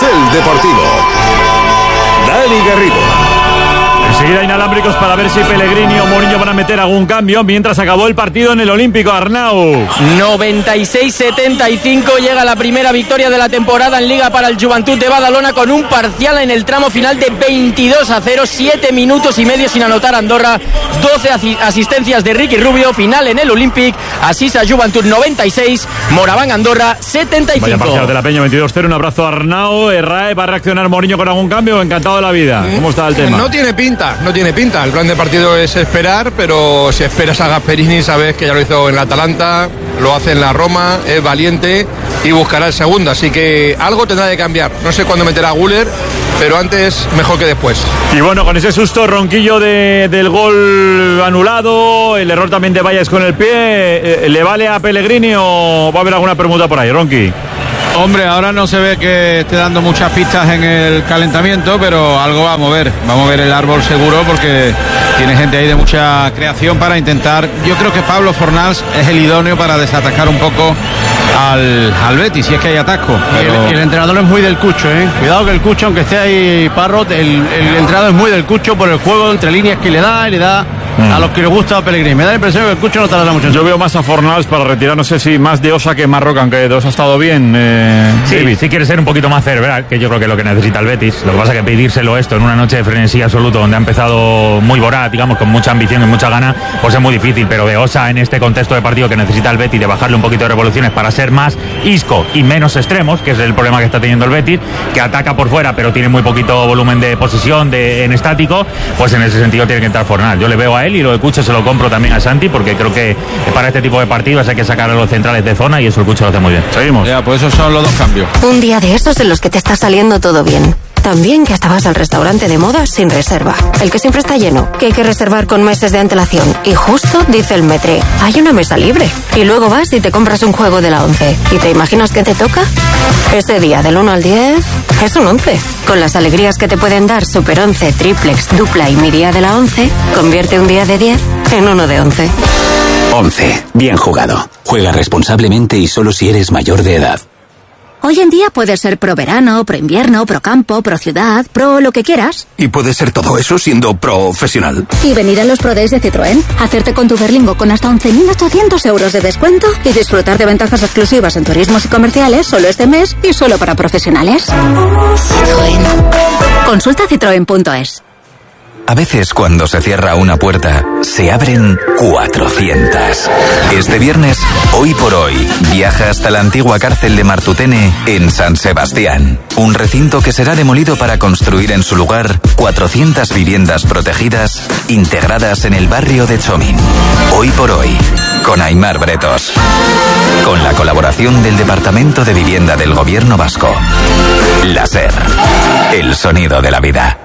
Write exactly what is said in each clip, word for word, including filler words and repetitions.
Carrusel Deportivo. Dani Garrido. Enseguida inalámbricos para ver si Pellegrini o Mourinho van a meter algún cambio mientras acabó el partido en el Olímpico. Arnau. noventa y seis setenta y cinco, llega la primera victoria de la temporada en Liga para el Joventut de Badalona con un parcial en el tramo final de veintidós a cero, siete minutos y medio sin anotar Andorra, doce asistencias de Ricky Rubio, final en el Olímpic, Asisa Joventut noventa y seis, Moraván Andorra setenta y cinco. Vaya parcial de la Peña, veintidós cero, un abrazo a Arnau. Errae, ¿va a reaccionar Mourinho con algún cambio? Encantado de la vida. ¿Cómo está el tema? No tiene pinta. No tiene pinta, el plan de partido es esperar, pero si esperas a Gasperini sabes que ya lo hizo en la Atalanta, lo hace en la Roma, es valiente y buscará el segundo, así que algo tendrá que cambiar. No sé cuándo meterá a Güler, pero antes mejor que después. Y bueno, con ese susto ronquillo de, del gol anulado, el error también de Valles con el pie, ¿le vale a Pellegrini o va a haber alguna permuta por ahí, Ronqui? Hombre, ahora no se ve que esté dando muchas pistas en el calentamiento, pero algo va a mover. Va a mover el árbol seguro porque tiene gente ahí de mucha creación para intentar. Yo creo que Pablo Fornals es el idóneo para desatacar un poco al, al Betis, si es que hay atasco. Pero... El, el entrenador es muy del Cucho, ¿eh? Cuidado que el Cucho, aunque esté ahí Parrot, el, el entrenador es muy del Cucho por el juego entre líneas que le da y le da mm. a los que le gusta a Pellegrini. Me da la impresión que el Cucho no tardará mucho. Yo veo más a Fornals para retirar, no sé si más de Osa que Marroca, aunque de Osa ha estado bien. Eh... Sí, David. Sí quiere ser un poquito más cerebral, que yo creo que es lo que necesita el Betis. Lo que pasa es que pedírselo esto en una noche de frenesí absoluto, donde ha empezado muy voraz, digamos, con mucha ambición y mucha gana, pues es muy difícil. Pero de Osa, en este contexto de partido que necesita el Betis, de bajarle un poquito de revoluciones para ser más isco y menos extremos, que es el problema que está teniendo el Betis, que ataca por fuera pero tiene muy poquito volumen de posesión de, en estático, pues en ese sentido tiene que entrar Fornal. Yo le veo a él y lo de Cucho se lo compro también a Santi, porque creo que para este tipo de partidos hay que sacar a los centrales de zona y eso el Cucho lo hace muy bien. Seguimos. Ya, pues esos son los dos cambios. Un día de esos en los que te está saliendo todo bien. También que hasta vas al restaurante de moda sin reserva. El que siempre está lleno, que hay que reservar con meses de antelación. Y justo dice el metre, hay una mesa libre. Y luego vas y te compras un juego de la once. ¿Y te imaginas qué te toca? Ese día del uno al diez es un once. Con las alegrías que te pueden dar Super once, Triplex, Dupla y mi día de la once, convierte un día de diez en uno de once. once. Bien jugado. Juega responsablemente y solo si eres mayor de edad. Hoy en día puedes ser pro verano, pro invierno, pro campo, pro ciudad, pro lo que quieras. Y puedes ser todo eso siendo profesional. Y venir a los Pro Days de Citroën, hacerte con tu Berlingo con hasta once mil ochocientos euros de descuento y disfrutar de ventajas exclusivas en turismos y comerciales solo este mes y solo para profesionales. Citroën. Consulta citroen punto es. A veces cuando se cierra una puerta, se abren cuatrocientas. Este viernes, Hoy por Hoy, viaja hasta la antigua cárcel de Martutene en San Sebastián. Un recinto que será demolido para construir en su lugar cuatrocientas viviendas protegidas integradas en el barrio de Chomin. Hoy por Hoy, con Aimar Bretos. Con la colaboración del Departamento de Vivienda del Gobierno Vasco. La SER, el sonido de la vida.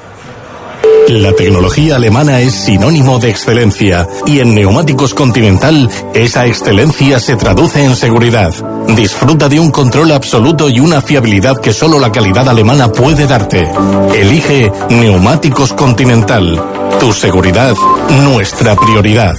La tecnología alemana es sinónimo de excelencia y en Neumáticos Continental esa excelencia se traduce en seguridad. Disfruta de un control absoluto y una fiabilidad que solo la calidad alemana puede darte. Elige Neumáticos Continental. Tu seguridad, nuestra prioridad.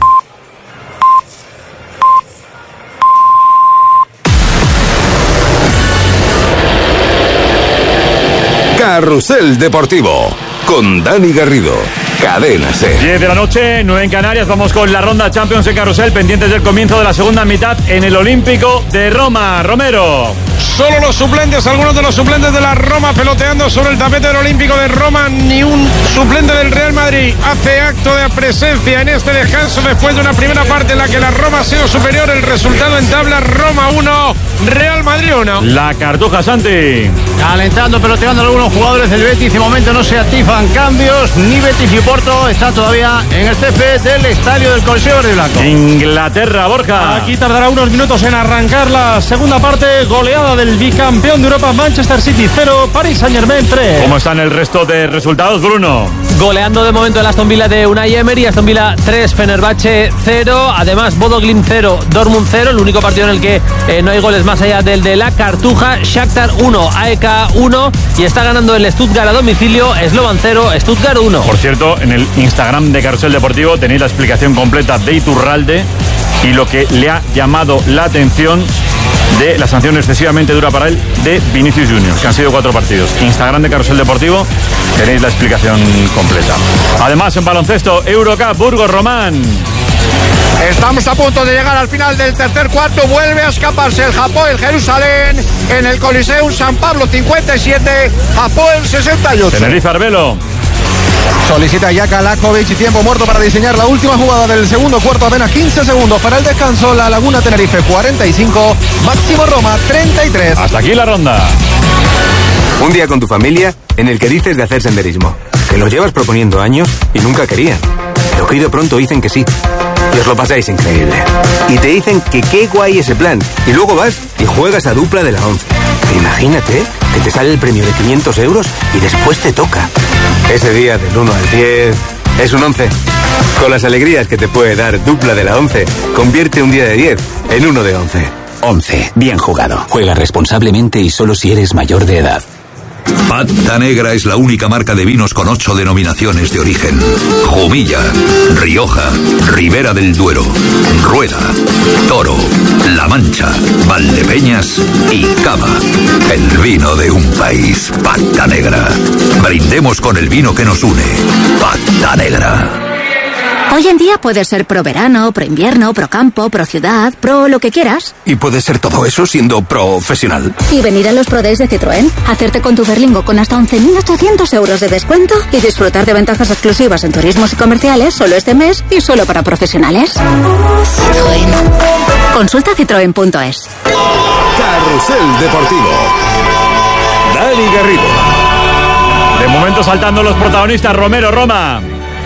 Carrusel Deportivo con Dani Garrido. Cadena SER. diez de la noche, nueve en Canarias. Vamos con la ronda Champions en Carrusel, pendientes del comienzo de la segunda mitad en el Olímpico de Roma. Romero. Solo los suplentes, algunos de los suplentes de la Roma peloteando sobre el tapete del Olímpico de Roma. Ni un suplente del Real Madrid hace acto de presencia en este descanso después de una primera parte en la que la Roma ha sido superior. El resultado en tabla: Roma uno, Real Madrid uno. La Cartuja, Santi. Calentando, peloteando algunos jugadores del Betis. De momento no se activan cambios. Ni Betis ni Porto está todavía en el césped del estadio del Coliseo Verde y Blanco. Inglaterra, Borja. Aquí tardará unos minutos en arrancar la segunda parte. Goleada del bicampeón de Europa, Manchester City cero, Paris Saint-Germain tres. ¿Cómo están el resto de resultados, Bruno? Goleando de momento el Aston Villa de Unai Emery. Aston Villa tres, Fenerbahce cero. Además, Bodo Glimt cero, Dortmund cero. El único partido en el que eh, no hay goles más allá del el de la Cartuja. Shakhtar uno, A E K uno, y está ganando el Stuttgart a domicilio. Slovan cero, Stuttgart uno. Por cierto, en el Instagram de Carrusel Deportivo tenéis la explicación completa de Iturralde y lo que le ha llamado la atención de la sanción excesivamente dura para él de Vinicius Junior, que han sido cuatro partidos. Instagram de Carrusel Deportivo, tenéis la explicación completa. Además, en baloncesto, Eurocup, Burgos Román. Estamos a punto de llegar al final del tercer cuarto. Vuelve a escaparse el Hapoel Jerusalén en el Coliseum San Pablo cincuenta y siete, Hapoel sesenta y ocho. Tenerife Arbelo. Solicita ya Kalakovic y tiempo muerto para diseñar la última jugada del segundo cuarto. Apenas quince segundos para el descanso. La Laguna Tenerife cuarenta y cinco, Máximo Roma treinta y tres. Hasta aquí la ronda. Un día con tu familia en el que dices de hacer senderismo, que lo llevas proponiendo años y nunca querían, pero que hoy de pronto dicen que sí. Y os lo pasáis increíble. Y te dicen que qué guay ese plan. Y luego vas y juegas a dupla de la once. Imagínate que te sale el premio de quinientos euros y después te toca. Ese día del uno al diez es un once. Con las alegrías que te puede dar dupla de la once, convierte un día de diez en uno de once. once. Bien jugado. Juega responsablemente y solo si eres mayor de edad. Pata Negra es la única marca de vinos con ocho denominaciones de origen. Jumilla, Rioja, Ribera del Duero, Rueda, Toro, La Mancha, Valdepeñas y Cava. El vino de un país. Pata Negra. Brindemos con el vino que nos une. Pata Negra. Hoy en día puedes ser pro verano, pro invierno, pro campo, pro ciudad, pro lo que quieras. Y puedes ser todo eso siendo profesional. Y venir a los Pro Days de Citroën, hacerte con tu Berlingo con hasta once mil ochocientos euros de descuento y disfrutar de ventajas exclusivas en turismos y comerciales solo este mes y solo para profesionales. Citroën. Consulta citroen punto es. Carrusel Deportivo. Dani Garrido. De momento saltando los protagonistas, Romero, Roma.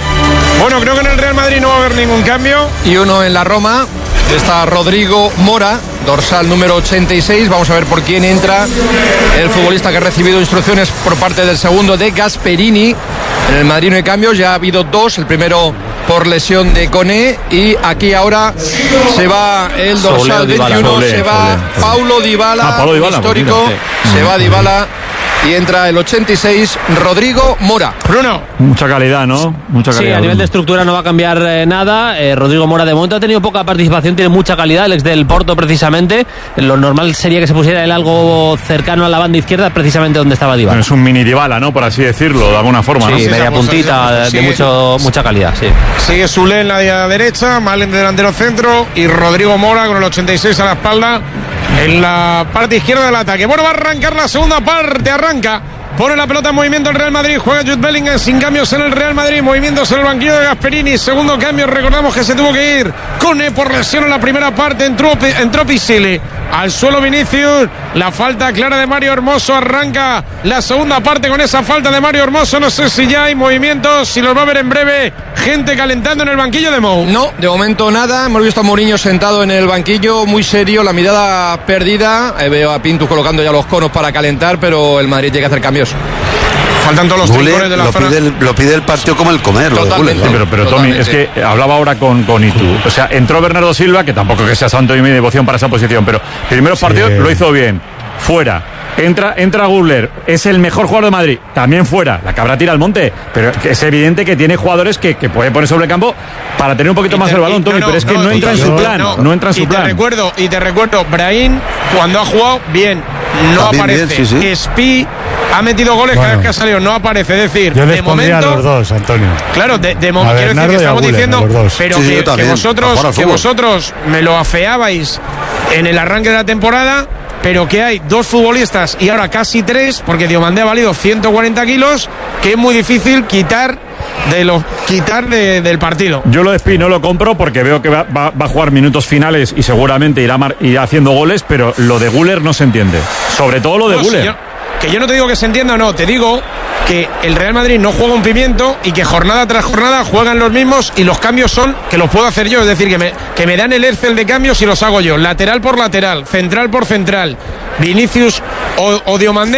Bueno, creo que en el Real Madrid no va a haber ningún cambio. Y uno en la Roma. Está Rodrigo Mora, dorsal número ochenta y seis. Vamos a ver por quién entra el futbolista que ha recibido instrucciones por parte del segundo de Gasperini. En el Madrid no hay cambios, ya ha habido dos. El primero por lesión de Koné. Y aquí ahora se va el dorsal veintiuno. Se va Paulo Dybala, ah, Paulo Dybala histórico. Pues mira, sí. Se va Dybala. Y entra el ochenta y seis, Rodrigo Mora. Bruno. Mucha calidad, ¿no? Mucha calidad. Sí, a nivel de estructura no va a cambiar eh, nada. Eh, Rodrigo Mora de momento ha tenido poca participación, tiene mucha calidad, el ex del Porto precisamente. Lo normal sería que se pusiera él algo cercano a la banda izquierda, precisamente donde estaba Dybala. Es un mini Dybala, ¿no? Por así decirlo, de alguna forma, sí, ¿no? Sí, media puntita, de sigue, mucho, mucha calidad, sí. Sigue Soulé en la derecha, Malen de delantero centro y Rodrigo Mora con el ochenta y seis a la espalda en la parte izquierda del ataque. Bueno, va a arrancar la segunda parte, arranca. Pone la pelota en movimiento el Real Madrid. Juega Jude Bellingham sin cambios en el Real Madrid. Movimientos en el banquillo de Gasperini. Segundo cambio. Recordamos que se tuvo que ir Koné por lesión en la primera parte. Entró, entró Pisili. Al suelo Vinicius. La falta clara de Mario Hermoso. Arranca la segunda parte con esa falta de Mario Hermoso. No sé si ya hay movimientos. Si los va a ver en breve. Gente calentando en el banquillo de Mou. No, de momento nada. Hemos visto a Mourinho sentado en el banquillo. Muy serio. La mirada perdida. Eh, veo a Pintus colocando ya los conos para calentar. Pero el Madrid tiene que hacer cambios. Faltan todos los trincones de la lo zona. Pide el, lo pide el partido como el comer. Totalmente. Sí, pero, pero Tommy, es que hablaba ahora con, con Itu. O sea, entró Bernardo Silva, que tampoco que sea santo y mi devoción para esa posición, pero primeros sí. partidos lo hizo bien. Fuera. Entra, entra Guller, es el mejor jugador de Madrid, también fuera, la cabra tira al monte, pero es evidente que tiene jugadores que, que puede poner sobre el campo para tener un poquito te, más el balón, Tommy, no, no, pero es que no, no entra en su plan, no, no entra en su y plan. Te recuerdo, y te recuerdo, Brahim, cuando ha jugado, bien, no también aparece. Bien, sí, sí. Spi ha metido goles bueno, cada vez que ha salido, no aparece, es decir, yo de les momento. A los dos, Antonio. Claro, de, de momento quiero decir que estamos Guller, diciendo, pero sí, que, que vosotros, que vosotros me lo afeabais en el arranque de la temporada. Pero que hay dos futbolistas y ahora casi tres, porque Diomandé ha valido ciento cuarenta kilos, que es muy difícil quitar de los quitar de, del partido. Yo lo de Spi no lo compro porque veo que va, va, va a jugar minutos finales y seguramente irá, mar, irá haciendo goles, pero lo de Guller no se entiende. Sobre todo lo de no, Guller. Si yo, que yo no te digo que se entienda o no, te digo que el Real Madrid no juega un pimiento y que jornada tras jornada juegan los mismos y los cambios son que los puedo hacer yo, es decir, que me, que me dan el Excel de cambios y los hago yo, lateral por lateral, central por central, Vinicius o, o Diomandé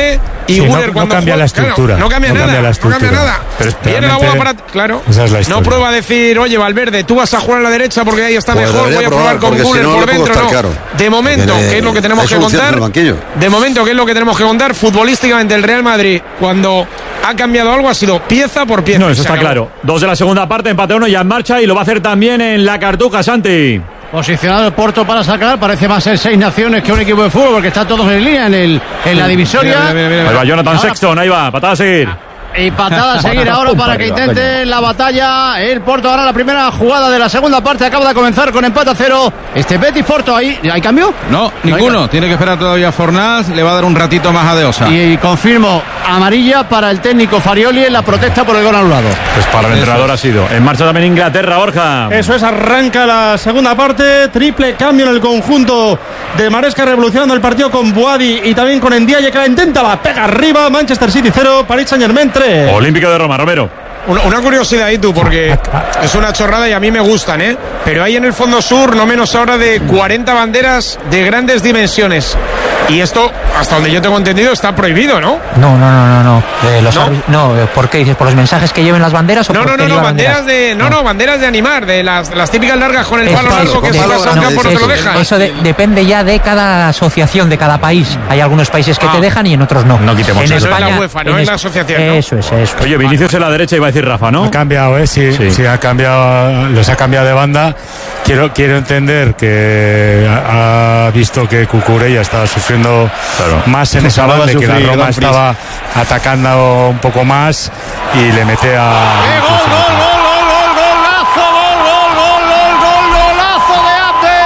y sí, Güler no, cuando no cambia juega, la estructura. Claro, no cambia no nada, cambia la no cambia nada. Pero Viene la bola para, claro, esa es la no prueba a decir, oye, Valverde, tú vas a jugar a la derecha porque ahí está Pues mejor, voy a probar, probar con Güler si no, por le puedo dentro, estar no. claro. De momento, Porque ¿qué es lo que tenemos hay que solución contar? en el banquillo. De momento, ¿qué es lo que tenemos que contar? Futbolísticamente, el Real Madrid, cuando ha cambiado algo, ha sido pieza por pieza. No, eso está claro. Dos de la segunda parte, empate uno, ya en marcha y lo va a hacer también en la Cartuja, Santi. Posicionado el Porto para sacar, parece más ser seis naciones que un equipo de fútbol, porque están todos en línea en, el, en la divisoria. Mira, mira, mira, mira. Ahí va Jonathan Ahora, Sexton, ahí va, patada a seguir. Y patada a seguir ahora para que intente la batalla. El Porto gana la primera jugada de la segunda parte. Acaba de comenzar con empate a cero. Este Betis Porto, ¿ahí ¿hay cambio? No, ninguno. Tiene que esperar todavía Fornás. Le va a dar un ratito más a De Osa. Y, y confirmo, amarilla para el técnico Farioli en la protesta por el gol anulado. Pues para el entrenador ha sido. En marcha también Inglaterra, Borja. Eso es, arranca la segunda parte. Triple cambio en el conjunto de Maresca, revolucionando el partido con Boadi y también con Ndiaye, que la intenta, la pega arriba. Manchester City cero, Paris Saint-Germain tres. Olímpico de Roma, Romero. Una, una curiosidad ahí tú, porque es una chorrada y a mí me gustan, ¿eh? Pero hay en el fondo sur no menos ahora de cuarenta banderas de grandes dimensiones. Y esto, hasta donde yo tengo entendido, está prohibido, ¿no? No, no, no, no, no. Eh, los ¿No? no, ¿por qué dices? ¿Por los mensajes que lleven las banderas o no, por no, qué no, no, banderas? banderas de, no, no, no, banderas de animar, de las, las típicas largas con el eso, palo largo que de, se pasa un campo, no te lo dejan. Eso de, depende ya de cada asociación, de cada país. Hay algunos países que ah. te dejan y en otros no. No quitemos en eso. España, es la UEFA, no es la asociación, ¿no? Eso es, eso. Oye, Vinicius en la derecha iba a decir Rafa, ¿no? Ha cambiado, ¿eh? Sí, sí, sí ha cambiado, los ha cambiado de banda. Quiero, quiero entender que ha, ha visto que Cucurella estaba sufriendo claro. más en esa banda, que la Roma estaba atacando un poco más y le mete a... ¡Eh, gol, gol, gol, gol, gol, golazo, gol, gol, gol, gol, gol, golazo de Abde!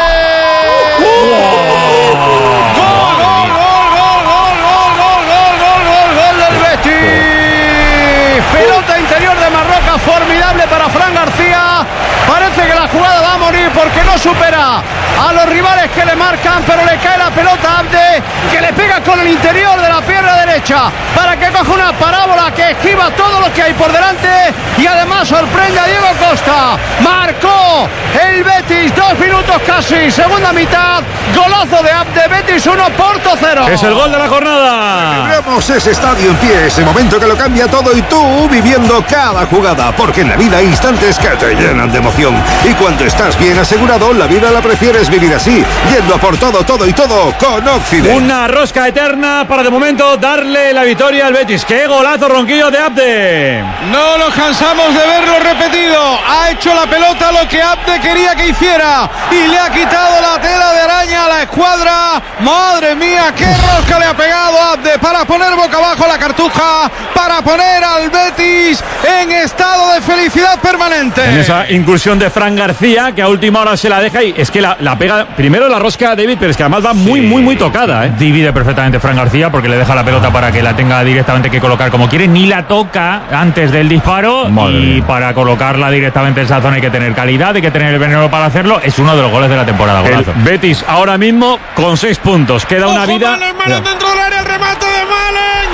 ¡Gol, gol, gol, gol, gol, gol, gol, gol, gol, gol del Betis! Pelota interior de Marroca, formidable para Fran García. Parece que la jugada va a morir porque no supera a los rivales que le marcan, pero le cae la pelota a Abde, que le pega con el interior de la pierna derecha para que coja una parábola que esquiva todo lo que hay por delante y además sorprende a Diego Costa. Marcó el Betis, dos minutos casi, segunda mitad, golazo de Abde, Betis uno, Porto cero. Es el gol de la jornada. Celebremos ese estadio en pie, ese momento que lo cambia todo y tú viviendo cada jugada, porque en la vida hay instantes que te llenan de emoción y cuando estás bien asegurado, la vida la prefieres vivir así, yendo a por todo, todo y todo con Occident. Una rosca eterna para de momento darle la victoria al Betis. ¡Qué golazo, ronquillo de Abde! No nos cansamos de verlo repetido. Ha hecho la pelota lo que Abde quería que hiciera y le ha quitado la tela de araña a la escuadra. Madre mía, qué rosca le ha pegado Abde para poner boca abajo la Cartuja, para poner al Betis en estado de felicidad permanente. En esa incursión de Fran García, que a última hora se la deja y es que la, la pega primero la rosca a David, pero es que además va muy, sí. muy, muy tocada, ¿eh? Divide perfectamente Fran García porque le deja la pelota para que la tenga directamente que colocar como quiere, ni la toca antes del disparo. Madre y mía. Para colocarla directamente en esa zona hay que tener calidad, hay que tener el veneno para hacerlo. Es uno de los goles de la temporada. Golazo. El Betis ahora mismo con seis puntos, queda ¡Ojo, una vida. Malen, Malen dentro del área, el remate de Malen.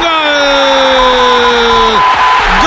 ¡Gol!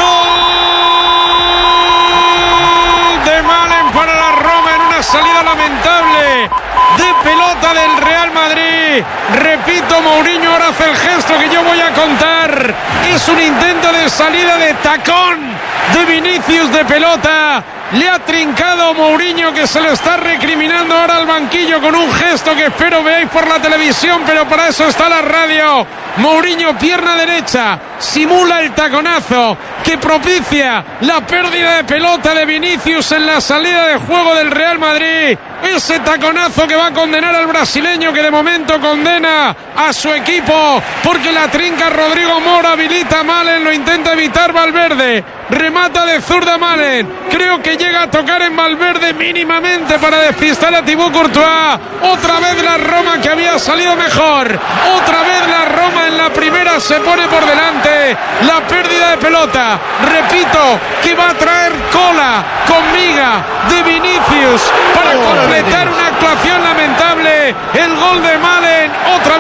¡Gol de Malen para la Roma en una salida lamentable de pelota del Real Madrid! Repito, Mourinho ahora hace el gesto que yo voy a contar. Es un intento de salida de tacón de Vinicius de pelota. Le ha trincado Mourinho, que se lo está recriminando ahora al banquillo con un gesto que espero veáis por la televisión, pero para eso está la radio. Mourinho, pierna derecha, simula el taconazo que propicia la pérdida de pelota de Vinicius en la salida de juego del Real Madrid. Ese taconazo que va a condenar al brasileño, que de momento condena a su equipo porque la trinca Rodrigo Mora, habilita a Malen, lo intenta evitar Valverde, remata de zurda Malen, creo que llega a tocar en Valverde mínimamente para despistar a Thibaut Courtois. Otra vez la Roma, que había salido mejor, otra vez la Roma en la primera se pone por delante. La pérdida de pelota, repito, que va a traer cola con miga de Vinicius para completar una actuación lamentable. El gol de Malen, otra vez la Roma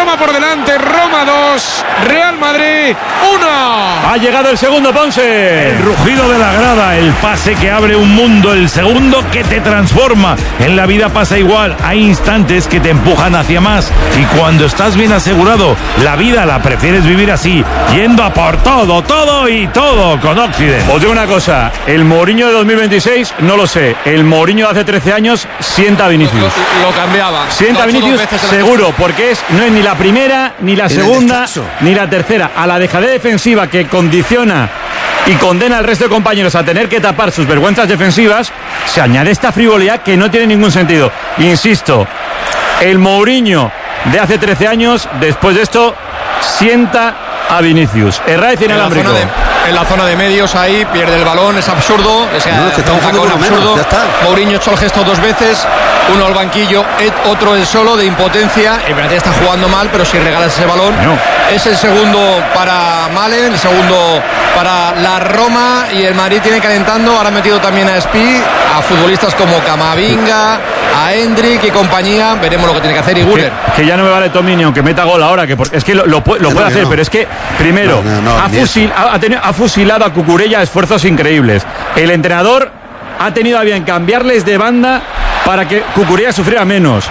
Roma por delante, Roma dos, Real Madrid uno. Ha llegado el segundo, Ponce. El rugido de la grada, el pase que abre un mundo, el segundo que te transforma. En la vida pasa igual, hay instantes que te empujan hacia más y cuando estás bien asegurado, la vida la prefieres vivir así, yendo a por todo, todo y todo con Occident. Os digo una cosa, el Mourinho de dos mil veintiséis no lo sé, el Mourinho de hace trece años sienta a Vinicius. Lo, lo cambiaba. Sienta a Vinicius seguro, porque es, no es ni la primera, ni la segunda, ni la tercera. A la dejadez defensiva que condiciona y condena al resto de compañeros a tener que tapar sus vergüenzas defensivas, se añade esta frivolidad que no tiene ningún sentido. Insisto, el Mourinho de hace trece años, después de esto, sienta a Vinicius. Herraiz inalámbrico. En la zona de medios ahí, pierde el balón, es absurdo. O sea, no, es que está un absurdo. Menos, ya está. Mourinho echó el gesto dos veces, uno al banquillo, otro el solo de impotencia. En verdad está jugando mal, pero si regalas ese balón, no. Es el segundo para Malen, el segundo para la Roma y el Madrid tiene calentando. Ahora ha metido también a Espi, a futbolistas como Camavinga, a Endrick y compañía. Veremos lo que tiene que hacer y Güler. Que, que ya no me vale Tomini, aunque meta gol ahora, que por, es que lo, lo, lo puede hacer, no. Pero es que primero no, no, no, ha, fusil, ha, ha, tenido, ha fusilado a Cucurella a esfuerzos increíbles. El entrenador ha tenido a bien cambiarles de banda para que Cucurella sufriera menos.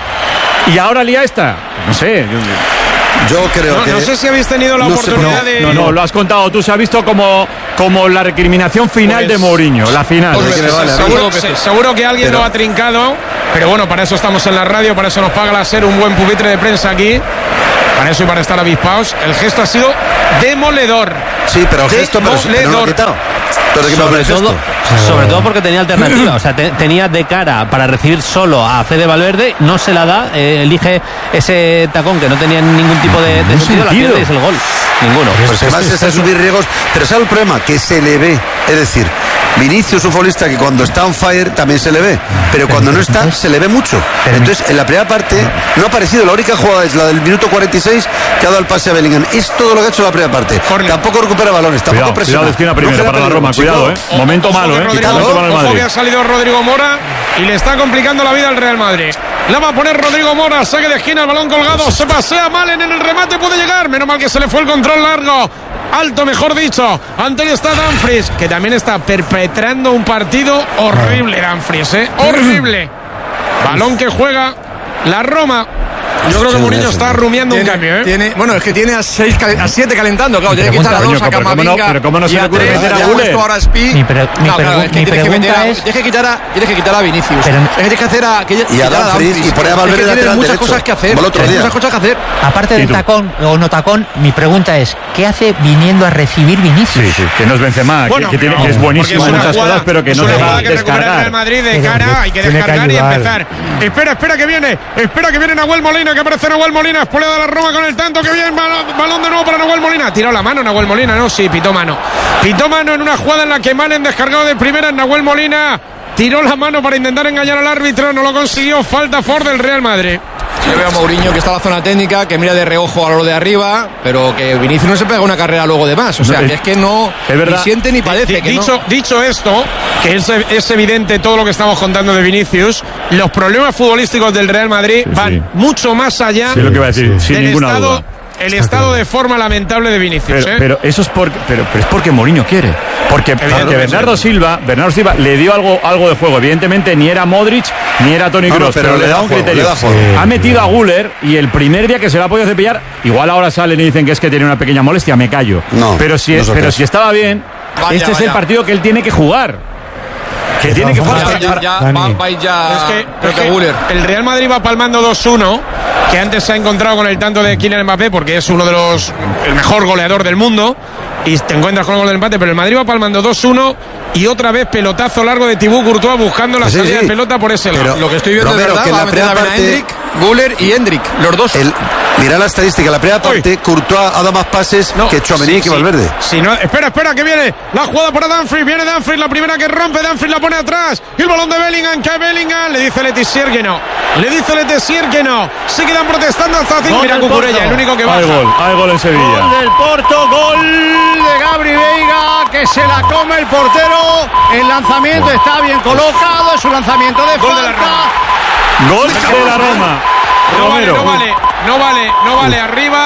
Y ahora lía esta, no sé. Yo, Yo creo no, que... No sé si habéis tenido la no oportunidad sé, no, de... No, no, lo has contado tú. Se ha visto como, como la recriminación final pues, de Mourinho, la final. Pues, que vale, seguro, que, seguro que alguien pero... lo ha trincado, pero bueno, para eso estamos en la radio, para eso nos paga la SER un buen pupitre de prensa aquí. Para eso y para estar avispados. El gesto ha sido demoledor. Sí, pero el gesto pero, pero no lo ha quitado. Sobre, sobre, todo, sobre todo porque tenía alternativa, o sea, te, tenía de cara para recibir solo a Fede Valverde, no se la da, eh, elige ese tacón que no tenía ningún tipo de, de sentido, la pierde y es el gol. Ninguno. Pues además es a subir riesgos, pero ¿sabe el problema? Que se le ve, es decir, Vinicius es un futbolista que cuando está on fire también se le ve, pero cuando no está se le ve mucho. Entonces en la primera parte no ha aparecido, la única jugada es la del minuto cuarenta y seis que ha dado el pase a Bellingham, es todo lo que ha hecho la primera parte. Corner. Tampoco recupera balones, tampoco cuidado, presiona. Cuidado de esquina primero para la Roma, cuidado, eh. O, momento ojo malo, eh. Rodrigo, Momento malo ojo Madrid. que ha salido Rodrigo Mora y le está complicando la vida al Real Madrid. La va a poner Rodrigo Mora, saque de esquina, el balón colgado, se pasea Malen en el remate, puede llegar, menos mal que se le fue el control largo, alto mejor dicho, ante él está Dumfries, que también está perpetrando un partido horrible Dumfries, eh, horrible, balón que juega la Roma. Yo creo que Mourinho está rumiando tiene, un cambio, ¿eh? Tiene, bueno, es que tiene a seis, a siete calentando, claro, tiene que echar a dos, a Camavinga. Pero cómo no se le ocurre meter a Güler. Ahora Spi. Mi, pre, mi, no, claro, es que mi tienes que meter a, es... tienes que quitar a, tienes que quitar a Vinicius. Pero, es que tienes que hacer a que, y a Dumfries y poner a Valverde es que lateral muchas derecho. cosas que hacer. Muchas cosas que hacer. Aparte del tacón o no tacón, mi pregunta es ¿qué hace viniendo a recibir Vinicius? Sí, sí, que no es Benzema, bueno, que, que, tiene, que es buenísimo en muchas cosas, pero que no se va a descargar. El Madrid de cara, hay que descargar y empezar. Espera, espera que viene, espera que viene Nahuel Molina, que aparece Nahuel Molina, espolea de la Roma con el tanto, que bien, balón, balón de nuevo para Nahuel Molina. Tiró la mano Nahuel Molina, ¿no? Sí, pitó mano. Pitó mano en una jugada en la que Malen descargado de primera en Nahuel Molina. Tiró la mano para intentar engañar al árbitro, no lo consiguió. Falta Ford del Real Madrid. Yo veo a Mourinho que está en la zona técnica, que mira de reojo a lo de arriba, pero que Vinicius no se pega una carrera luego de más. O sea, que es que no ni siente ni parece. D- que dicho, no. dicho esto, que es, es evidente todo lo que estamos contando de Vinicius, los problemas futbolísticos del Real Madrid sí, van sí. mucho más allá sí, lo que iba a decir, sin del ninguna estado. duda. El estado de forma lamentable de Vinicius, pero, ¿eh? pero eso es porque, pero, pero es porque Mourinho quiere. Porque, porque Bernardo Silva, Bernardo Silva le dio algo, algo de juego. Evidentemente ni era Modric ni era Toni Kroos, no, no, pero, pero le da un juego, criterio. Da sí. Ha metido a Güler y el primer día que se le ha podido cepillar, igual ahora salen y dicen que es que tiene una pequeña molestia, me callo. No, pero si, no pero si estaba bien, vaya, este vaya. es el partido que él tiene que jugar. Que tiene que jugar. Ya, ya, ya, va, va ya es que, es que el Real Madrid va palmando dos uno, que antes se ha encontrado con el tanto de Kylian Mbappé porque es uno de los el mejor goleador del mundo y te encuentras con el gol del empate, pero el Madrid va palmando dos uno y otra vez pelotazo largo de Thibaut Courtois buscando la sí, salida sí. de pelota por ese lado. Pero lo que estoy viendo Romero, es verdad, que va la a meter primera a parte Endrick, Güler y Endrick, los dos. El, mira la estadística, la primera parte, Uy. Courtois ha dado más pases no, que Tchouaméni sí, que Valverde. Sí, sí, no, espera, espera, que viene la jugada para Dumfries, viene Dumfries, la primera que rompe, Dumfries la pone atrás, y el balón de Bellingham, cae Bellingham, le dice Letizier que no, le dice Letizier que no, se quedan protestando hasta cinco, mira Cucurella, el único que baja. Hay gol, hay gol en Sevilla. Gol del Porto, gol de Gabri Veiga, que se la come el portero, el lanzamiento bueno. está bien colocado, es un lanzamiento de gol falta. De Gol de la Roma. No vale, no vale, no vale, no vale. Arriba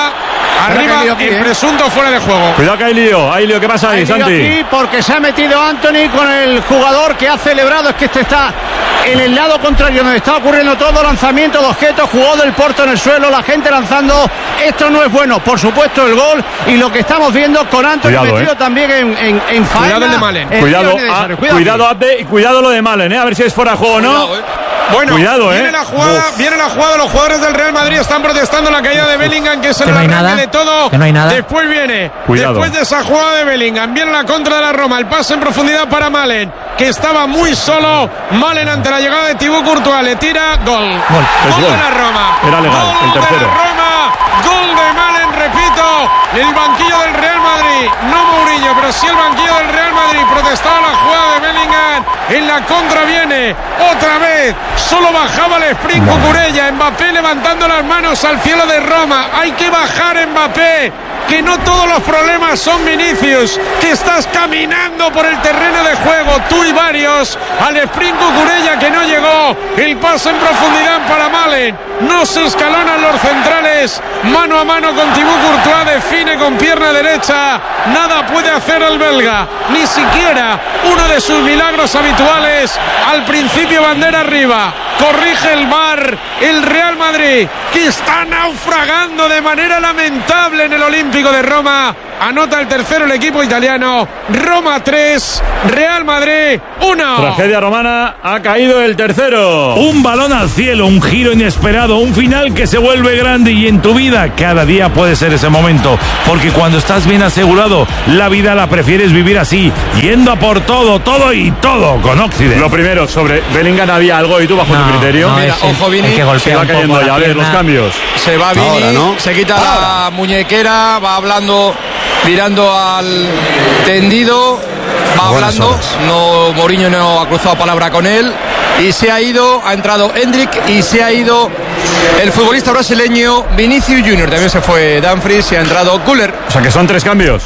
Arriba el ¿eh? presunto fuera de juego. Cuidado que hay lío, hay lío. ¿Qué pasa ahí, hay Santi? Aquí porque se ha metido Anthony con el jugador que ha celebrado. Es que este está en el lado contrario donde está ocurriendo todo. Lanzamiento de objetos, jugó del Porto en el suelo, la gente lanzando. Esto no es bueno. Por supuesto el gol y lo que estamos viendo con Anthony cuidado, metido eh. también en, en, en faena. Cuidado el de Malen. Cuidado, a, cuidado, cuidado Abde, y cuidado lo de Malen, ¿eh? A ver si es fuera de juego o no. Cuidado, eh. Bueno, cuidado, viene eh. la jugada, Uf. viene la jugada. Los jugadores del Real Madrid están protestando la caída de Bellingham, que es el no arranque de todo. Que no hay nada. Después viene, cuidado. después de esa jugada de Bellingham, viene la contra de la Roma. El pase en profundidad para Malen, que estaba muy solo. Malen ante la llegada de Thibaut Courtois, le tira gol. Gol, gol. gol de la Roma. Era legal, gol el tercero. de la Roma, gol de Malen, repito. El banquillo del Real Madrid, no Mourinho, pero sí el banquillo del Real Madrid. Protestaba la jugada de Bellingham. En la contra viene otra vez. Solo bajaba el sprint Cucurella. Mbappé levantando las manos al cielo de Roma. Hay que bajar, Mbappé. Que no todos los problemas son Vinicius, que estás caminando por el terreno de juego, tú y varios, al sprint Cucurella que no llegó, el paso en profundidad para Malen, no se escalonan los centrales, mano a mano con Thibaut Courtois, define con pierna derecha, nada puede hacer el belga, ni siquiera uno de sus milagros habituales, al principio bandera arriba, corrige el V A R, el Real Madrid, que está naufragando de manera lamentable en el Olímpico de Roma, anota el tercero el equipo italiano, Roma tres, Real Madrid uno. Tragedia romana, ha caído el tercero. Un balón al cielo, un giro inesperado, un final que se vuelve grande, y en tu vida cada día puede ser ese momento, porque cuando estás bien asegurado, la vida la prefieres vivir así, yendo a por todo, todo y todo con Occident. Lo primero, sobre Bellingham había algo, y tú bajo no, tu criterio. No, Mira, es, ojo Vini, el que golpea se va cayendo ya, a ver los cambios. Se va Vini, Ahora, ¿no? se quita Ahora. la muñequera, va hablando, mirando al tendido, va Buenas hablando, horas. no, Mourinho no ha cruzado palabra con él, y se ha ido, ha entrado Hendrik y se ha ido el futbolista brasileño Vinicius Junior, también se fue Dumfries y ha entrado Güler. O sea que son tres cambios.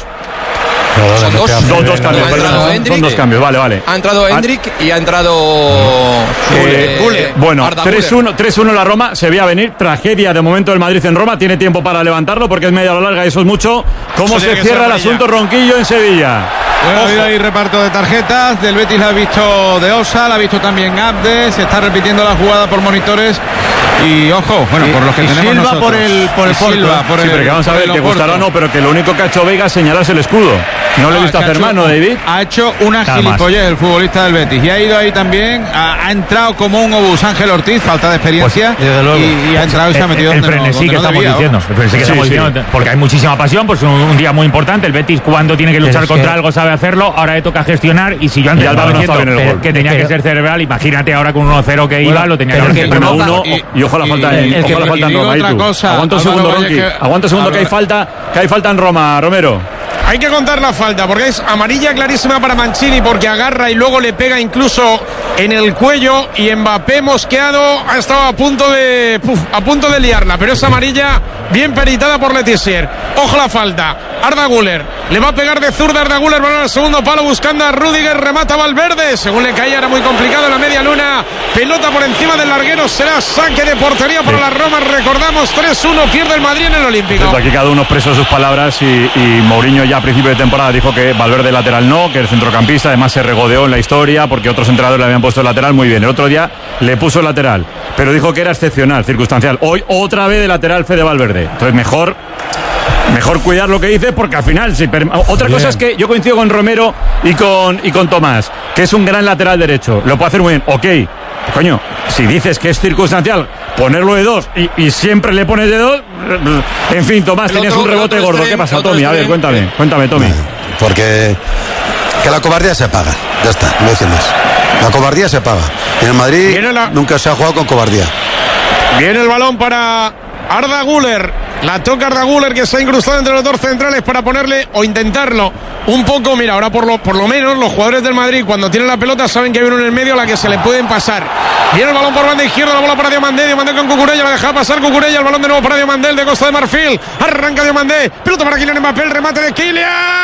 Son dos, dos, dos cambios, ha perdón, son, Hendrik, son dos cambios, vale, vale. Ha entrado Hendrik y ha entrado eh, Güler. Bueno, tres uno la Roma, se veía venir, tragedia de momento del Madrid en Roma, tiene tiempo para levantarlo porque es media o larga, eso es mucho. ¿Cómo eso se cierra el asunto Ronquillo en Sevilla? Bueno, ha habido ahí reparto de tarjetas, del Betis la ha visto de Osa, la ha visto también Abde, se está repitiendo la jugada por monitores. Y ojo, bueno, y, por los que y tenemos Silva nosotros. por el por el Silva, por sí, el, pero que vamos a ver, que gustará o no, pero que lo único que ha hecho Vega es señalarse el escudo. No, no le he visto hacer mano, David. Ha hecho una gilipollez el futbolista del Betis. Y ha ido ahí también, ha, ha entrado como un obús Ángel Ortiz, falta de experiencia. Pues, desde luego. Y, y ha entrado y se ha metido el, el donde frenesí no, que donde estamos no debía, diciendo, el frenesí que sí, estamos sí. diciendo, porque hay muchísima pasión, pues un, un día muy importante. El Betis, cuando tiene que luchar es contra que... algo, sabe hacerlo. Ahora le toca gestionar. Y si yo antes y estaba no diciendo no que, que tenía que, que ser cerebral, imagínate ahora con uno cero que bueno, iba, lo tenía que haber gestionado uno. y, Y ojo la falta y, en y, ojo la falta en Roma. otra cosa, Aguanta un segundo, Ronqui. Que... Aguanta un segundo que hay falta, que hay falta en Roma, Romero. Hay que contar la falta porque es amarilla clarísima para Mancini porque agarra y luego le pega incluso en el cuello y Mbappé mosqueado ha estado a punto de puf, a punto de liarla, pero es amarilla bien peritada por Letizier. Ojo la falta, Arda Güler le va a pegar de zurda, Arda Güler va al segundo palo buscando a Rüdiger, remata Valverde, según le caía era muy complicado en la media luna, pelota por encima del larguero, será saque de portería para sí. la Roma, recordamos tres uno, pierde el Madrid en el Olímpico. Cierto, aquí cada uno expresó sus palabras y, y Mourinho ya a principio de temporada dijo que Valverde lateral no, que el centrocampista además se regodeó en la historia porque otros entrenadores le habían puesto el lateral muy bien, el otro día le puso el lateral, pero dijo que era excepcional, circunstancial, hoy otra vez de lateral Fede Valverde, entonces mejor mejor cuidar lo que dice porque al final si per... otra bien. Cosa es que yo coincido con Romero y con, y con Tomás, que es un gran lateral derecho, lo puede hacer muy bien, ok, coño, si dices que es circunstancial ponerlo de dos y, y siempre le pones de dos, en fin, Tomás, tenías otro, un rebote gordo, extreme, ¿qué pasa, Tommy? A ver, cuéntame, cuéntame, Tommy. Porque que la cobardía se paga, ya está, no decir más. La cobardía se paga. En el Madrid la... nunca se ha jugado con cobardía. Viene el balón para Arda Güler. La toca Arda Güler que se ha incrustado entre los dos centrales para ponerle o intentarlo un poco. Mira, ahora por lo, por lo menos los jugadores del Madrid cuando tienen la pelota saben que hay uno en el medio a la que se le pueden pasar. Viene el balón por banda izquierda, la bola para Diomandé, Diomandé con Cucurella, la deja pasar Cucurella, el balón de nuevo para Diomandé, el de Costa de Marfil, arranca Diomandé, pelota para Kylian Mbappé, el remate de Kylian,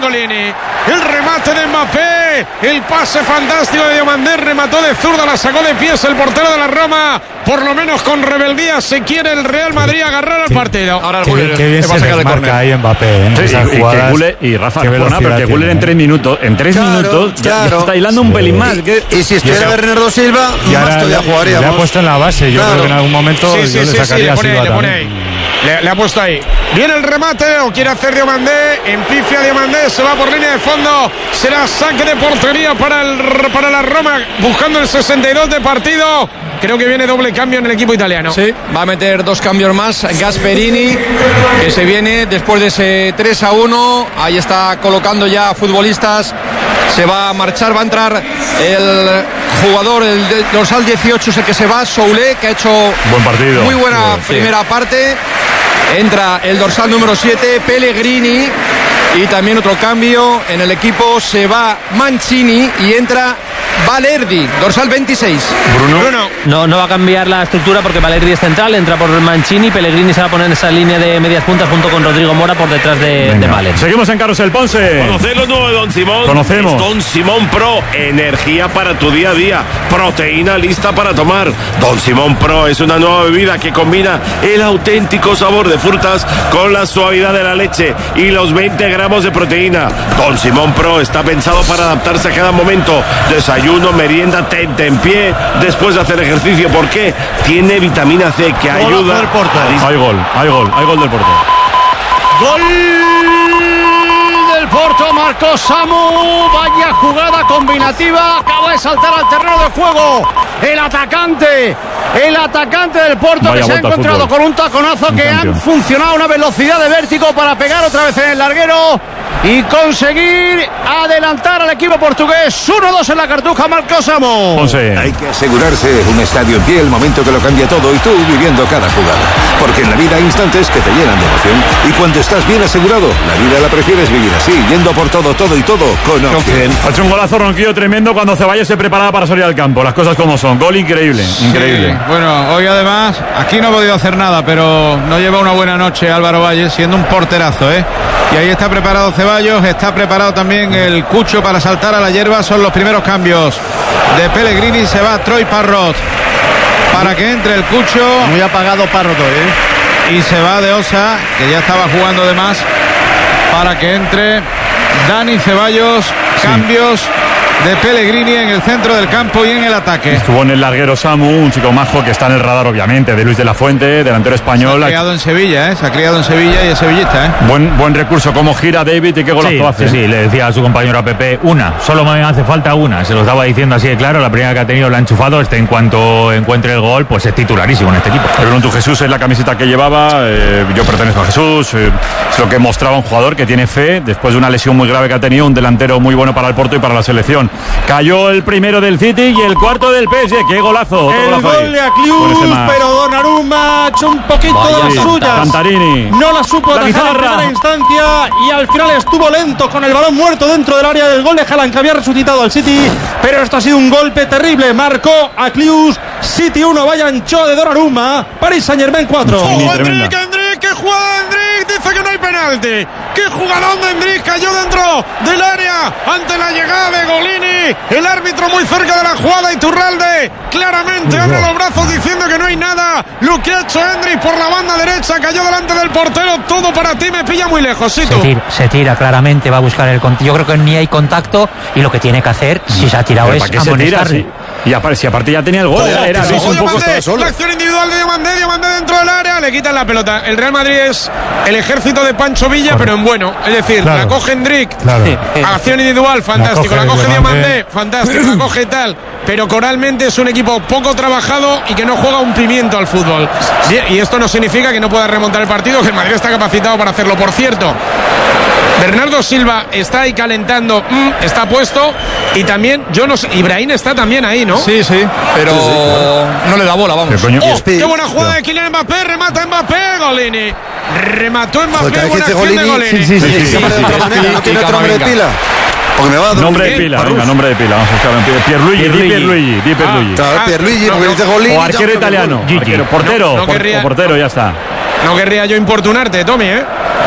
Golini. El remate de Mbappé. El pase fantástico de Diomandé. Remató de zurda, la sacó de pies el portero de la Roma. Por lo menos con rebeldía se quiere el Real Madrid agarrar al partido. Ahora el Qué, qué bien se desmarca ahí Mbappé. ¿eh? Sí, y, y, que Gule, y Rafa, no, pero que Gule en tres minutos, en tres claro, minutos ya, claro. ya está hilando sí. un pelín más. Que, y, y si estuviera Bernardo Silva, más todavía jugaríamos. Le ha puesto en la base. Yo claro. creo que en algún momento sí, sí, yo sí, le sacaría sí, le pone a Silva ahí, le pone ahí. Le, le ha puesto ahí. Viene el remate, o quiere hacer Diomandé. Empifia Diomandé, se va por línea de fondo. Será saque de portería para, el, para la Roma, buscando el sesenta y dos de partido. Creo que viene doble cambio en el equipo italiano. Sí, va a meter dos cambios más. Gasperini, que se viene después de ese tres a uno. Ahí está colocando ya futbolistas. Se va a marchar, va a entrar el jugador, el dorsal dieciocho, es el que se va, Soulé, que ha hecho buen partido. Muy buena sí, primera sí. parte. Entra el dorsal número siete, Pellegrini. Y también otro cambio en el equipo, se va Mancini y entra Valerdi, dorsal veintiséis. Bruno. Bruno. No, no va a cambiar la estructura porque Valerdi es central, entra por Mancini, Pellegrini se va a poner en esa línea de medias puntas junto con Rodrigo Mora por detrás de, de Valerdi. Seguimos en Carrusel Ponce. Conocer lo nuevo de Don Simón. Conocemos. Es Don Simón Pro, energía para tu día a día, proteína lista para tomar. Don Simón Pro es una nueva bebida que combina el auténtico sabor de frutas con la suavidad de la leche y los veinte gramos de proteína. Don Simón Pro está pensado para adaptarse a cada momento. Desayuno, merienda, tente en pie después de hacer ejercicio. ¿Por qué? Tiene vitamina C que gol ayuda del Porto. A... Hay gol, hay gol, hay gol del Porto. Gol del Porto, marcó Samu. Vaya jugada combinativa. Acaba de saltar al terreno de juego el atacante. El atacante del Porto Vaya que se ha encontrado con un taconazo un que campeón. Han funcionado a una velocidad de vértigo para pegar otra vez en el larguero y conseguir adelantar al equipo portugués. uno dos en la Cartuja, marcó Samu. Ponce. Hay que asegurarse un estadio en pie, el momento que lo cambia todo y tú viviendo cada jugada. Porque en la vida hay instantes que te llenan de emoción y cuando estás bien asegurado, la vida la prefieres vivir así, yendo por todo, todo y todo con Opción. Ha hecho un golazo Ronquillo tremendo cuando Ceballos se preparaba para salir al campo. Las cosas como son. Gol increíble, increíble. Sí. Bueno, hoy además, aquí no ha podido hacer nada, pero no lleva una buena noche Álvaro Valle, siendo un porterazo, ¿eh? Y ahí está preparado Ceballos, está preparado también el Cucho para saltar a la hierba. Son los primeros cambios de Pellegrini. Se va Troy Parrot para que entre el Cucho. Muy apagado Parrot hoy, ¿eh? Y se va de Osa, que ya estaba jugando de más, para que entre Dani Ceballos. Cambios sí. de Pellegrini en el centro del campo y en el ataque. Estuvo en el larguero Samu, un chico majo que está en el radar obviamente, de Luis de la Fuente, delantero español. Se ha criado en Sevilla, ¿eh? Se ha criado en Sevilla y es sevillista, ¿eh? Buen, buen recurso, cómo gira David y qué golazo sí, hace. Sí, sí, le decía a su compañero a Pepe, una, solo me hace falta una, se lo estaba diciendo así de claro, la primera que ha tenido la ha enchufado, este en cuanto encuentre el gol, pues es titularísimo en este equipo. Pero tu Jesús es la camiseta que llevaba, eh, yo pertenezco a Jesús, eh, es lo que mostraba un jugador que tiene fe, después de una lesión muy grave que ha tenido, un delantero muy bueno para el Porto y para la selección. Cayó el primero del City y el cuarto del P S G. ¡Qué golazo! El golazo gol ahí. de Aclius, pero Donnarumma ha hecho un poquito Vaya, de las sí, suyas. Cantarini. No la supo atajar en primera instancia y al final estuvo lento con el balón muerto dentro del área del gol de Haaland, que había resucitado al City, pero esto ha sido un golpe terrible. Marcó Aclius, City uno, vaya ancho de Donnarumma, Paris Saint-Germain cuatro. ¡Oh, Endrick, Endrick! ¡Qué jugada de Endrick! Dice que no hay penalti. ¡Qué jugadón de Endrick! Cayó dentro del área ante la llegada de Golini. El árbitro muy cerca de la jugada, Iturralde claramente abre los brazos diciendo que no hay nada. Lo que ha hecho Endrick por la banda derecha, cayó delante del portero. Todo para ti, me pilla muy lejos. ¿Sí, se, tira, se tira claramente, va a buscar el contacto. Yo creo que ni hay contacto y lo que tiene que hacer, si se ha tirado, es amonestarle. Y aparte, si aparte ya tenía el gol, oh, era, era un poco la acción individual de Diomandé, Diomandé dentro del área, le quitan la pelota. El Real Madrid es el ejército de Pancho Villa, pero en bueno. Es decir, claro, la coge Endrick, claro, acción individual, fantástico. La coge, la coge Diomandé, fantástico. La coge tal. Pero coralmente es un equipo poco trabajado y que no juega un pimiento al fútbol. Y esto no significa que no pueda remontar el partido, que el Madrid está capacitado para hacerlo. Por cierto, Bernardo Silva está ahí calentando, mm, está puesto, y también, yo no sé, Ibrahim está también ahí, ¿no? Sí, sí, pero sí, sí, claro, no le da bola, vamos. ¡Oh, qué buena jugada de Kylian Mbappé! Remata Mbappé, Golini. Remató Mbappé, buena acción de Golini. Sí, sí, sí, sí. No tiene otro nombre de pila. Porque me va a dar nombre de pila, venga, nombre de pila. Vamos a buscar Pierluigi, di Pierluigi, di Pierluigi. Claro, Pierluigi, porque dice Golini. O arquero italiano, portero, portero, ya está. No querría yo importunarte, Tommy, ¿eh? No,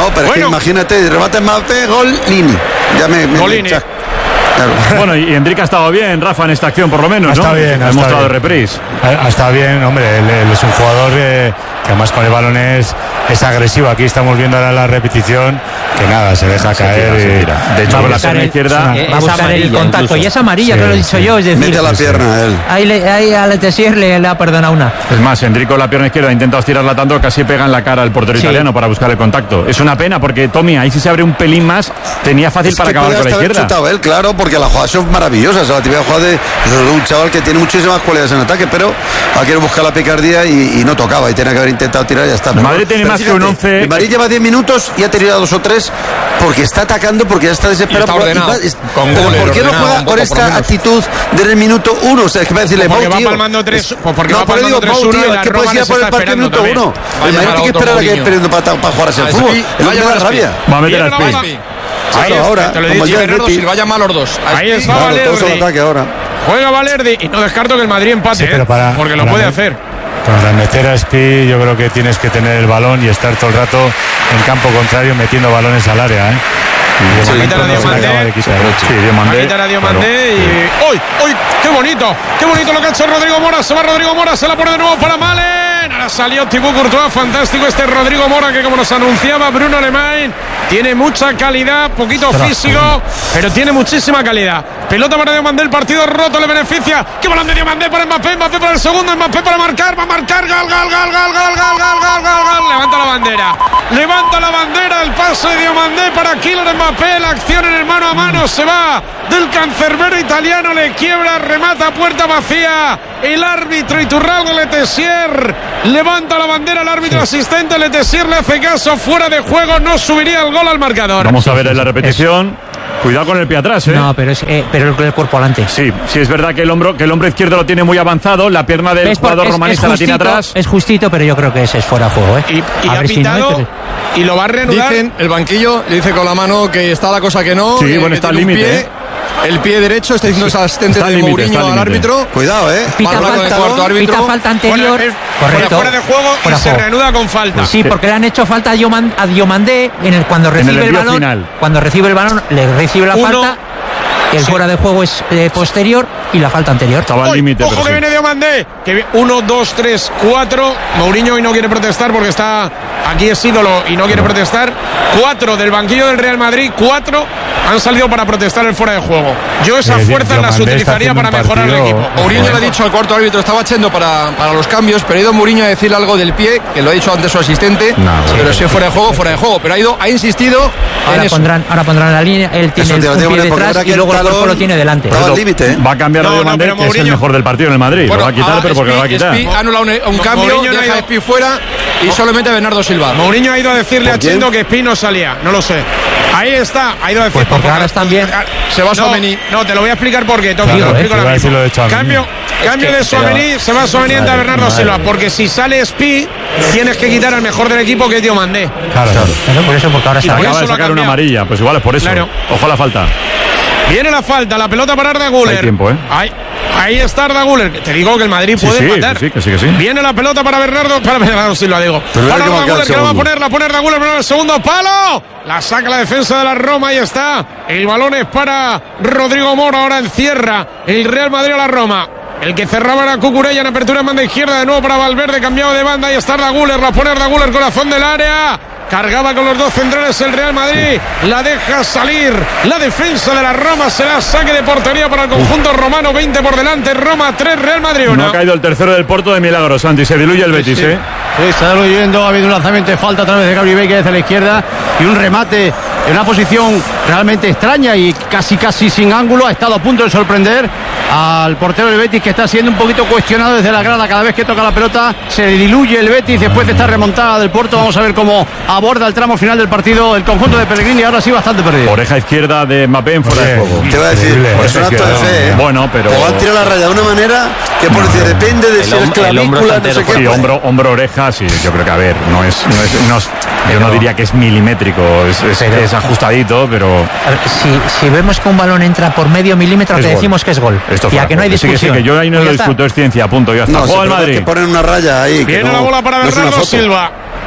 No, pero bueno. Es que imagínate, remate Mbappé, gol, Lini. Ya me... me Golini. Me Claro. Bueno, y Endrick ha estado bien, Rafa, en esta acción por lo menos, ha ¿no? Está bien, ha mostrado bien. reprise. Ha, ha estado bien, hombre, él, él es un jugador que, que además con el balón es, es agresivo. Aquí estamos viendo ahora la repetición, que nada, se deja se caer. Tira, se tira. De hecho, con la pierna izquierda va a buscar el contacto. Incluso. Y es amarilla, sí, que lo he dicho sí. yo, es decir... Mete a la pierna él. Ahí, le, ahí a Letessier le, le ha perdonado una. Es más, Endrick con la pierna izquierda intenta estirarla tanto, casi pega en la cara al portero sí. italiano para buscar el contacto. Es una pena, porque Tommy, ahí sí se abre un pelín más, tenía fácil es para acabar con la izquierda. Chutado él, claro, porque la jugada es maravillosa. O sea, la típica jugada de un chaval que tiene muchísimas cualidades en ataque, pero ha querido buscar la picardía y, y no tocaba, y tenía que haber intentado tirar y ya está. El Madrid tiene más fíjate, que un once. El Madrid lleva diez minutos y ha tirado dos o tres porque está atacando, porque ya está desesperado. Está ordenado, por, es, con pero goles, ¿por qué no juega con esta actitud desde el minuto uno? O sea, es que va a decirle, porque va tío, palmando tres, pues porque no, va palmando tres uno y la que Roma puedes ir por el partido minuto uno. El Madrid tiene que esperar a que perdiendo para, para jugar así el fútbol. Es una da rabia. Va a meter a Spi. Ahí ahora, te lo he dicho, Bernardo Silva llama a los dos. Ahí está Valerdi. Juega Valerdi y no descarto que el Madrid empate, sí, pero para, porque lo para puede me, hacer. Para meter a Spi, yo creo que tienes que tener el balón y estar todo el rato en campo contrario metiendo balones al área, ¿eh? Y de quitar a Diomandé, de quitar. Sí, Diomandé, a quitar a Diomandé claro. y ¡uy! ¡Uy! ¡Qué bonito! ¡Qué bonito lo que ha hecho Rodrigo Mora! Se va Rodrigo Mora, se la pone de nuevo para Malen. Ahora salió Thibaut Courtois, fantástico este Rodrigo Mora, que como nos anunciaba Bruno Alemán, tiene mucha calidad, poquito físico, pero tiene muchísima calidad. Pelota para Diomandé, el partido roto, le beneficia. ¡Qué balón de Diomandé para Mbappé! Mbappé para el segundo, Mbappé para marcar, va a marcar, gol, gol, gol, gol, gol, gol, gol, gol, gol, gol. Levanta la bandera, levanta la bandera, el pase de Diomandé para Kylian Mbappé, la acción en el mano a mano, se va del cancerbero italiano, le quiebra, remata, puerta vacía, el árbitro Iturralde Letessier, levanta la bandera, el árbitro sí. asistente Letessier le hace caso, fuera de juego, no subiría el gol al marcador. Vamos a ver en la repetición. Cuidado con el pie atrás, ¿eh? No, pero es eh, pero el, el cuerpo adelante. Sí, sí es verdad que el hombro que el hombro izquierdo lo tiene muy avanzado, la pierna del es jugador es, romanista es la tiene atrás. Es justito, pero yo creo que ese es fuera de juego, ¿eh? Y, y ha pitado si no, y lo va a reanudar. Dicen, el banquillo le dice con la mano que está la cosa que no. Sí, eh, bueno, está al límite. ¿eh? El pie derecho, está diciendo sí, el asistente de Mourinho al árbitro. Cuidado, eh. Pita falta, árbitro. Pita falta anterior. Bueno, correcto. Fuera de juego fuera y se juego. reanuda con falta. Sí, porque le han hecho falta a Diomandé, a Diomandé en el, cuando recibe en el, el balón. Final. Cuando recibe el balón, le recibe la Uno. falta. El sí. fuera de juego es eh, posterior y la falta anterior. Estaba al límite. Ojo que sí. viene Diomandé. Que uno, dos, tres, cuatro. Mourinho hoy no quiere protestar porque está aquí es ídolo y no quiere no. protestar. Cuatro del banquillo del Real Madrid. Cuatro han salido para protestar el fuera de juego. Yo esas eh, fuerzas las utilizaría para mejorar el equipo. Mourinho le ha dicho al cuarto árbitro, estaba echando para, para los cambios, pero ha ido Mourinho a decirle algo del pie, que lo ha dicho antes su asistente. No, pero sí. si fuera de juego, fuera de juego. Pero ha ido, ha insistido. Ahora en pondrán, eso. ahora pondrán la línea. Él tiene el, un pie detrás y luego el cuerpo lo tiene delante. Límite. Va a cambiar a no, Diomandé, no, que Mourinho, es el mejor del partido en el Madrid. Bueno, lo va a quitar, pero porque lo va a quitar. Spi anula un, un cambio, Mourinho deja a Spi fuera y solamente Bernardo Silva. Mourinho ha ido a decirle a Chendo que Spi no salía. No lo sé. Ahí está. Ha ido a decir. Pues porque ahora están bien. Se va Tchouaméni. No, no, te lo voy a explicar por qué. Toki, claro, te lo explico eh, ahora mismo. De Cambio, cambio es que, de Tchouaméni, se va Tchouaméni a Bernardo madre, Silva. Madre. Porque si sale Spi, tienes que quitar al mejor del equipo, que es Diomandé. Claro, claro. Pero por eso, porque ahora se acaba de sacar una amarilla. Pues igual es por eso. Claro. Ojo la falta. Viene la falta, la pelota para Arda Güler. Hay tiempo, ¿eh? Ahí, ahí está Arda Güler. Te digo que el Madrid sí, puede sí, empatar. Sí, que sí, que sí. Viene la pelota para Bernardo, para Bernardo Silva, digo. Pero para Arda Güler, que la va a poner, la pone Arda Güler, pero el segundo palo. La saca la defensa de la Roma, ahí está. El balón es para Rodrigo Mora, ahora encierra el Real Madrid a la Roma. El que cerraba era Cucurella en apertura en banda izquierda, de nuevo para Valverde, cambiado de banda, ahí está Arda Güler, la pone Arda Güler, corazón del área. Cargaba con los dos centrales el Real Madrid. La deja salir. La defensa de la Roma será saque de portería para el conjunto romano. veinte por delante. Roma tres, Real Madrid uno. No ha caído el tercero del Porto de milagro, Santi. Se diluye el Betis, sí, sí. ¿eh? Sí, está diluyendo. Ha habido un lanzamiento de falta a través de Gabri Veiga desde la izquierda. Y un remate en una posición realmente extraña y casi casi sin ángulo. Ha estado a punto de sorprender al portero del Betis, que está siendo un poquito cuestionado desde la grada. Cada vez que toca la pelota se diluye el Betis después de esta remontada del Porto. Vamos a ver cómo aborda el tramo final del partido el conjunto de Pellegrini, ahora sí bastante perdido. Oreja izquierda de Mbappé en fuera de juego. Te voy a decir, es un acto de fe, ¿eh? Bueno, pero te va a tirar la raya de una manera que por decir, depende de si es clavícula, no sé qué. Sí, hombro, hombro, oreja, sí, yo creo que a ver, no es, no es, no es yo no diría que es milimétrico, es, es, pero, es ajustadito, pero a ver, si, si vemos que un balón entra por medio milímetro, te decimos que es gol. Esto ya que no hay discusión. Sí, que, sí, que yo ahí no lo discuto, es ciencia, punto, ya está. No, Juega el sí, Madrid. Que ponen una raya ahí. Viene no, la bola para no Bernardo Silva.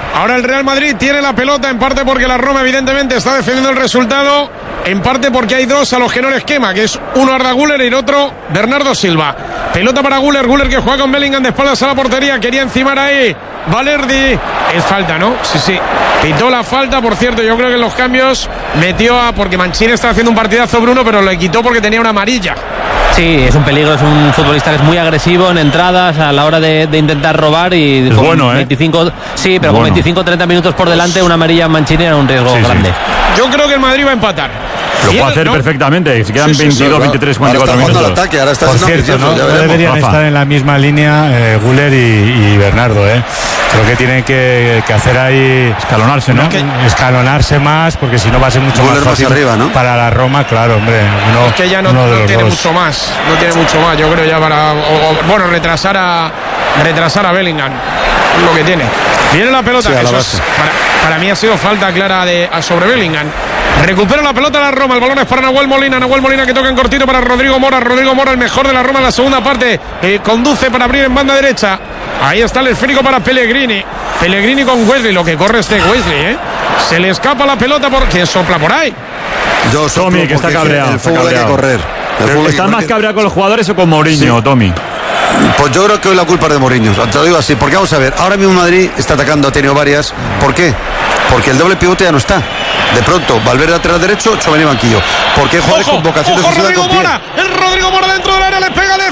Ahora el Real Madrid tiene la pelota, en parte porque la Roma evidentemente está defendiendo el resultado, en parte porque hay dos a los que no les quema, que es uno Arda Güler y el otro Bernardo Silva. Pelota para Güler, Güler que juega con Bellingham de espaldas a la portería, quería encimar ahí Valerdi. Es falta, ¿no? Sí, sí. Pitó la falta, por cierto, yo creo que en los cambios metió a... porque Mancini está haciendo un partidazo Bruno, pero le quitó porque tenía una amarilla. Sí, es un peligro, es un futbolista que es muy agresivo en entradas a la hora de, de intentar robar y es con bueno, ¿eh? veinticinco, sí, pero bueno. con veinticinco treinta minutos por delante una amarilla en Mancini era un riesgo sí, grande. Sí. Yo creo que el Madrid va a empatar. Lo puede hacer ¿no? perfectamente, si quedan sí, sí, veintidós, sí, veintitrés, cuarenta y cuatro minutos. Al ataque, ahora está por cierto, ¿no? no deberían Rafa. estar en la misma línea eh, Güler y, y Bernardo, ¿eh? Creo que tienen que, que hacer ahí... Escalonarse, ¿no? Que, escalonarse más, porque si no va a ser mucho Güler más fácil más arriba, ¿no? para la Roma, claro, hombre. Uno, es que ya no, no tiene dos. mucho más, no tiene mucho más, yo creo ya para... O, o, bueno, retrasar a retrasar a Bellingham, es lo que tiene. Viene la pelota, sí, eso la es, para, para mí ha sido falta clara de, a sobre Bellingham. Recupera la pelota la Roma, el balón es para Nahuel Molina, Nahuel Molina que toca en cortito para Rodrigo Mora, Rodrigo Mora el mejor de la Roma en la segunda parte, eh, conduce para abrir en banda derecha, ahí está el esférico para Pellegrini, Pellegrini con Wesley, lo que corre este Wesley, ¿eh? Se le escapa la pelota porque sopla por ahí. Yo Tommy, que está cabreado, el fútbol está cabreado. hay que correr. ¿Estás más cabreado con los jugadores o con Mourinho, sí. Tommy? Pues yo creo que hoy la culpa es de Mourinho, te lo digo así, porque vamos a ver, ahora mismo Madrid está atacando, ha tenido varias, ¿por qué? Porque el doble pivote ya no está. De pronto, Valverde lateral derecho, Tchouaméni banquillo. Porque jugadores con vocación ojo, defensiva Rodrigo con pie. Mora, el Rodrigo Mora dentro del área, le pega de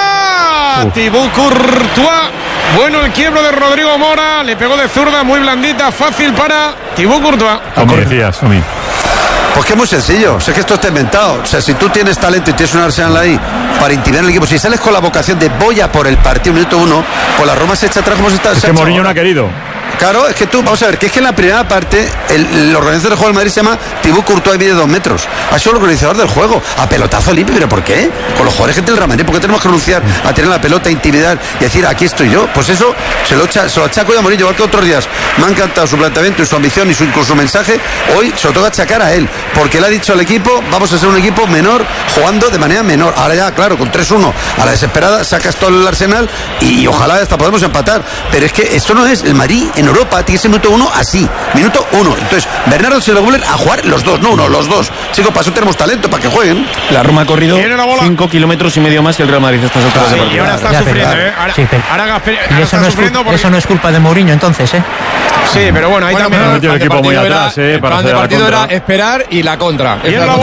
zurda. Uh. Thibaut Courtois. Bueno, el quiebro de Rodrigo Mora, le pegó de zurda, muy blandita, fácil para Thibaut Courtois. ¿Cómo decías, Tommy? Pues que es muy sencillo, o sea, que esto está inventado. O sea, si tú tienes talento y tienes un Arsenal ahí para intimidar al equipo, si sales con la vocación de voy a por el partido minuto uno, pues la Roma se echa atrás como se está. Es que Mourinho no ha querido. Claro, es que tú, vamos a ver, que es que en la primera parte el, el organizador del juego del Madrid se llama Thibaut Courtois y mide dos metros. Ha sido el organizador del juego, a pelotazo limpio, pero ¿por qué? Con los jugadores que tiene el Real Madrid, ¿por qué tenemos que renunciar a tener la pelota, intimidar y decir aquí estoy yo? Pues eso se lo, echa, se lo achaco yo a Mourinho, igual que otros días. Me ha encantado su planteamiento y su ambición y su, incluso su mensaje. Hoy se lo toca achacar a él, porque le ha dicho al equipo, vamos a ser un equipo menor, jugando de manera menor. Ahora ya, claro, con tres uno a la desesperada, sacas todo el Arsenal y, y ojalá hasta podemos empatar. Pero es que esto no es el Madrid en Europa, tiene ese minuto uno así, minuto uno. Entonces, Bernardo Silva Güler a jugar los dos, no uno, los dos. Chicos, para eso tenemos talento, para que jueguen. La Roma ha corrido cinco kilómetros y medio más que el Real Madrid estas alturas de partido. Y ahora está ya, sufriendo, ¿eh? Ahora, sí, pero, ahora, ahora y eso, está no sufriendo es, porque... eso no es culpa de Mourinho, entonces, ¿eh? Sí, pero bueno, ahí bueno, también... El equipo muy era, atrás, ¿eh? El Para plan de hacer partido la era contra. esperar y la contra. Y